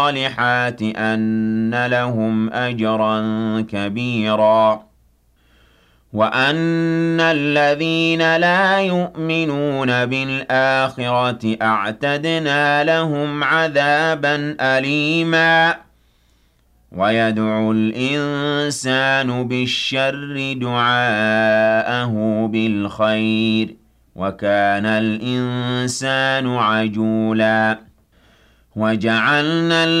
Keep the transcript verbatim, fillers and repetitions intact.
الصالحات أن لهم أجرا كبيرا وأن الذين لا يؤمنون بالآخرة أعتدنا لهم عذابا أليما ويدعو الإنسان بالشر دعاءه بالخير وكان الإنسان عجولا وجعلنا